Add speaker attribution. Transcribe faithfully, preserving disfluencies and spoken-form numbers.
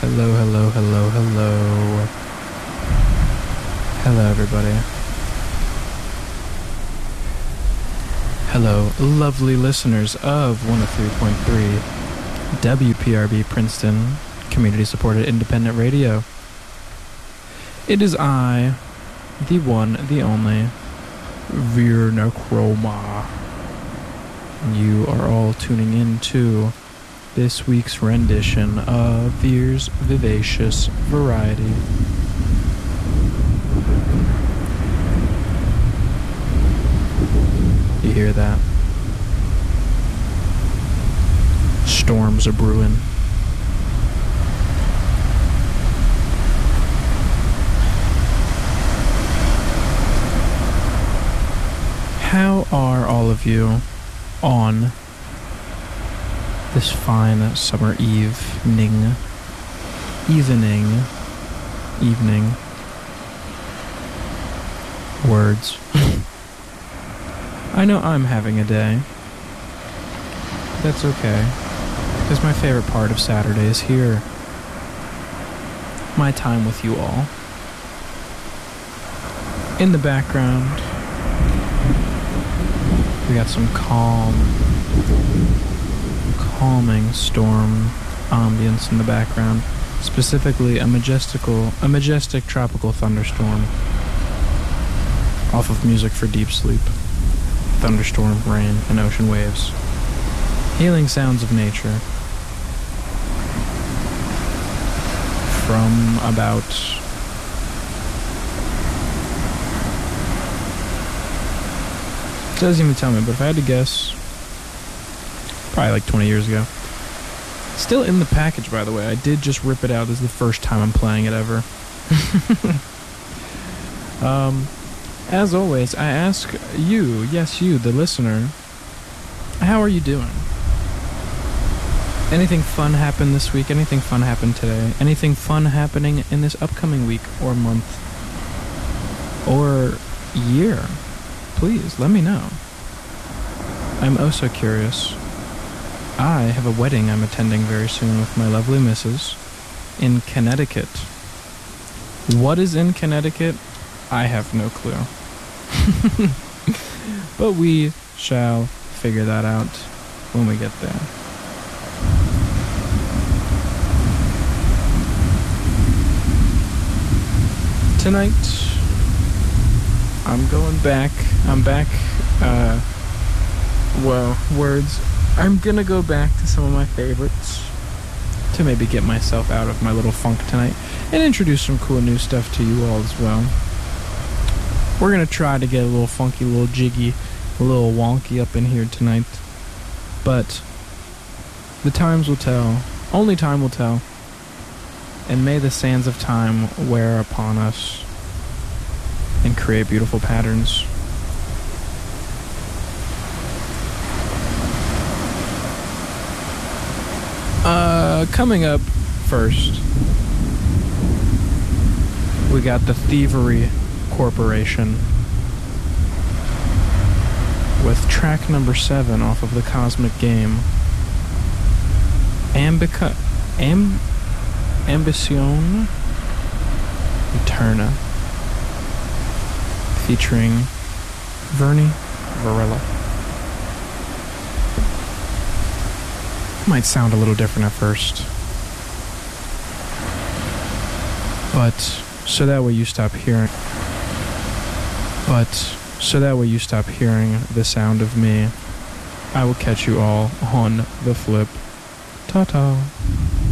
Speaker 1: Hello, hello, hello, hello. Hello, everybody. Hello, lovely listeners of one oh three point three W P R B Princeton, community-supported independent radio. It is I, the one, the only, Veer Necroma. You are all tuning in to this week's rendition of Veer's Vivacious Variety. You hear that? Storms are brewing. How are all of you on this fine summer evening, evening, evening, words. I know I'm having a day. That's okay, because my favorite part of Saturday is here. My time with you all. In the background, we got some calm, calming storm ambience in the background. Specifically, a majestical, a majestic tropical thunderstorm off of Music for Deep Sleep. Thunderstorm, rain, and ocean waves. Healing sounds of nature. From about it doesn't even tell me, but if I had to guess, probably like twenty years ago. Still in the package, by the way. I did just rip it out. This is the first time I'm playing it ever. um, as always, I ask you, yes you, the listener, how are you doing? Anything fun happened this week? Anything fun happened today? Anything fun happening in this upcoming week or month or year? Please, let me know. I'm oh so curious. I have a wedding I'm attending very soon with my lovely missus in Connecticut. What is in Connecticut? I have no clue. But we shall figure that out when we get there. Tonight, I'm going back. I'm back. Uh, well, words. I'm gonna go back to some of my favorites to maybe get myself out of my little funk tonight and introduce some cool new stuff to you all as well. We're gonna try to get a little funky, a little jiggy, a little wonky up in here tonight. But the times will tell. Only time will tell. And may the sands of time wear upon us and create beautiful patterns. Uh, coming up first, we got the Thievery Corporation with track number seven off of the Cosmic Game. Ambica... Am... Ambition Eterna, featuring Vernie Varela. Might sound a little different at first, but so that way you stop hearing but so that way you stop hearing the sound of me, I will catch you all on the flip. Ta-ta.